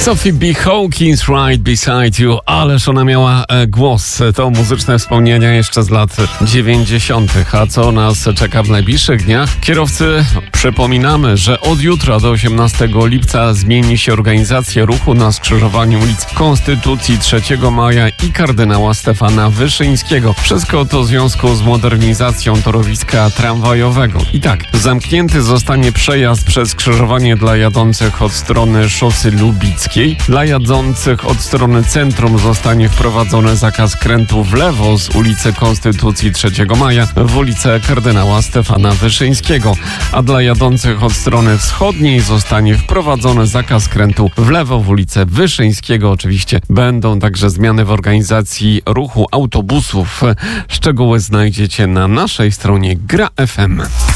Sophie B. Hawkins, Right Beside You, ależ ona miała głos. To muzyczne wspomnienia jeszcze z lat 90. A co nas czeka w najbliższych dniach? Kierowcy, przypominamy, że od jutra do 18 lipca zmieni się organizacja ruchu na skrzyżowaniu ulic Konstytucji 3 Maja i kardynała Stefana Wyszyńskiego. Wszystko to w związku z modernizacją torowiska tramwajowego. I tak, zamknięty zostanie przejazd przez skrzyżowanie dla jadących od strony szosy Lubickiej. Dla jadących od strony centrum zostanie wprowadzony zakaz skrętu w lewo z ulicy Konstytucji 3 Maja w ulicę kardynała Stefana Wyszyńskiego, a dla jadących od strony wschodniej zostanie wprowadzony zakaz skrętu w lewo w ulicę Wyszyńskiego. Oczywiście będą także zmiany w organizacji ruchu autobusów. Szczegóły znajdziecie na naszej stronie Gra FM.